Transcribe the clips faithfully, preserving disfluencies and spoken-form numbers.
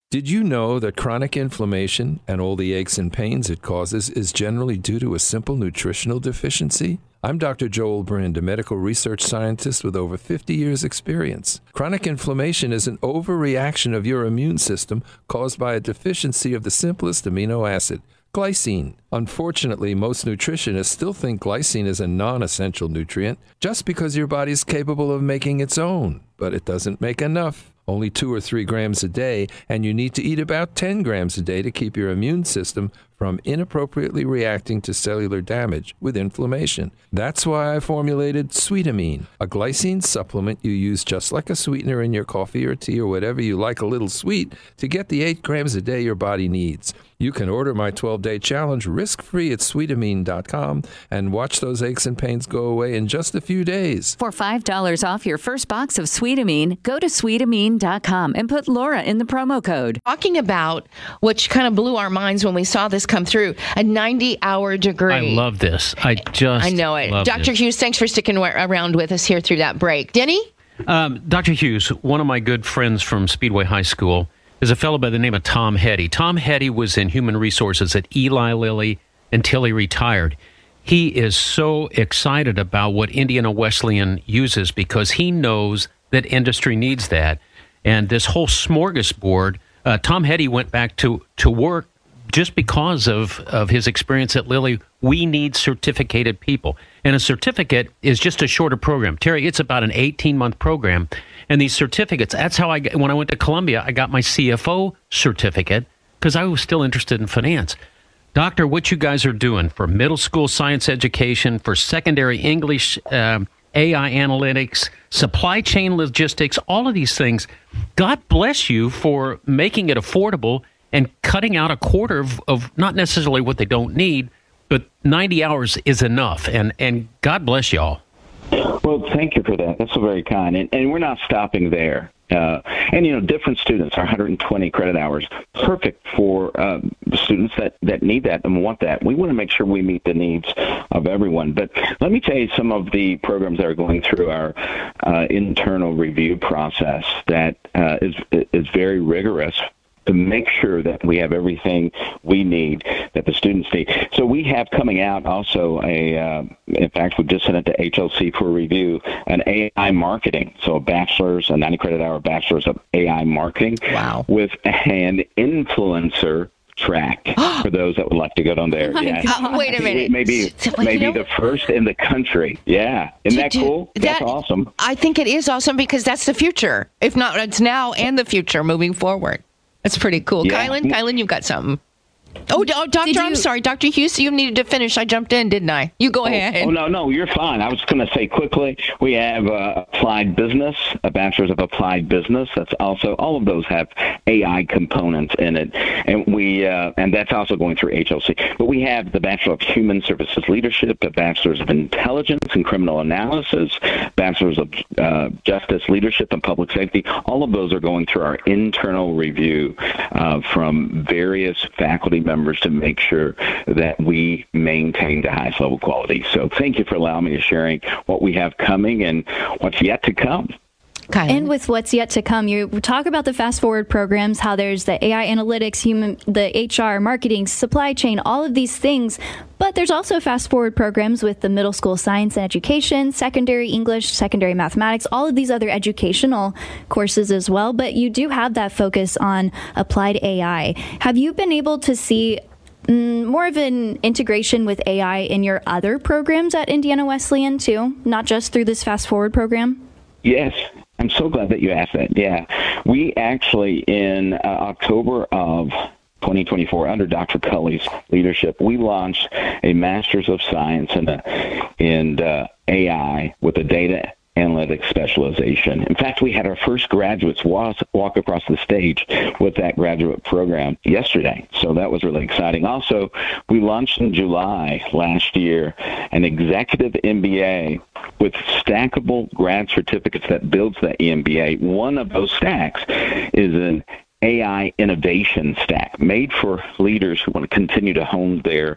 Did you know that chronic inflammation and all the aches and pains it causes is generally due to a simple nutritional deficiency? I'm Doctor Joel Brind, a medical research scientist with over fifty years' experience. Chronic inflammation is an overreaction of your immune system caused by a deficiency of the simplest amino acid, glycine. Unfortunately, most nutritionists still think glycine is a non-essential nutrient just because your body is capable of making its own, but it doesn't make enough. Only two or three grams a day, and you need to eat about ten grams a day to keep your immune system from inappropriately reacting to cellular damage with inflammation. That's why I formulated Sweetamine, a glycine supplement you use just like a sweetener in your coffee or tea or whatever you like a little sweet to get the eight grams a day your body needs. You can order my twelve-day challenge risk-free at sweetamine dot com and watch those aches and pains go away in just a few days. For five dollars off your first box of Sweetamine, go to sweetamine dot com and put Laura in the promo code. Talking about, which kind of blew our minds when we saw this come through, a ninety-hour degree. I love this. I just I know it. Doctor Hughes, thanks for sticking around with us here through that break. Denny? Um, Doctor Hughes, one of my good friends from Speedway High School, is a fellow by the name of Tom Hetty. Tom Hetty was in human resources at Eli Lilly until he retired. He is so excited about what Indiana Wesleyan uses because he knows that industry needs that. And this whole smorgasbord, uh, Tom Hetty went back to, to work just because of, of his experience at Lilly. We need certificated people. And a certificate is just a shorter program. Terry, it's about an eighteen-month program. And these certificates, that's how I, when I went to Columbia, I got my C F O certificate because I was still interested in finance. Doctor, what you guys are doing for middle school science education, for secondary English, um, A I analytics, supply chain logistics, all of these things, God bless you for making it affordable and cutting out a quarter of, of not necessarily what they don't need, but ninety hours is enough. And, and God bless y'all. Well, thank you for that. That's so very kind. And, and we're not stopping there. Uh, and, you know, different students are one hundred twenty credit hours, perfect for uh, students that, that need that and want that. We want to make sure we meet the needs of everyone. But let me tell you some of the programs that are going through our uh, internal review process that uh, is is very rigorous to make sure that we have everything we need, that the students need. So we have coming out also a, uh, in fact, we just sent it to H L C for review, an A I marketing. So a bachelor's, a ninety credit hour bachelor's of A I marketing. Wow. With an influencer track for those that would like to go down there. Oh yeah. God. Wait a minute. Maybe maybe you know, the first in the country. Yeah. Isn't that cool? That, that's awesome. I think it is awesome because that's the future. If not, it's now and the future moving forward. That's pretty cool. Yeah. Kylan, Kylan, you've got something. Oh, oh Doctor, you... I'm sorry. Doctor Hughes, you needed to finish. I jumped in, didn't I? You go oh, ahead. Oh, no, no, you're fine. I was going to say quickly, we have uh, Applied Business, a Bachelor's of Applied Business. That's also, all of those have A I components in it. And we, uh, and that's also going through H L C. But we have the Bachelor of Human Services Leadership, a Bachelor's of Intelligence and Criminal Analysis, Bachelor's of uh, Justice Leadership and Public Safety. All of those are going through our internal review uh, from various faculty members to make sure that we maintain the highest level quality. So thank you for allowing me to sharing what we have coming and what's yet to come. Kylan. And with what's yet to come, you talk about the fast forward programs, how there's the A I analytics, human, the H R, marketing, supply chain, all of these things. But there's also fast forward programs with the middle school science and education, secondary English, secondary mathematics, all of these other educational courses as well. But you do have that focus on applied A I. Have you been able to see mm, more of an integration with A I in your other programs at Indiana Wesleyan too, not just through this fast forward program? Yes. I'm so glad that you asked that. Yeah. We actually, in uh, October of twenty twenty-four, under Doctor Cully's leadership, we launched a Master's of Science in, a, in uh, A I with a data analytics specialization. In fact, we had our first graduates walk, walk across the stage with that graduate program yesterday. So that was really exciting. Also, we launched in July last year an executive M B A with stackable grad certificates that builds that M B A. One of those stacks is an A I innovation stack made for leaders who want to continue to hone their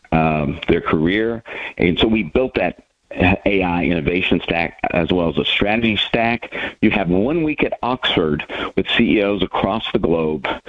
um, their career. And so we built that A I innovation stack as well as a strategy stack. You have one week at Oxford with C E Os across the globe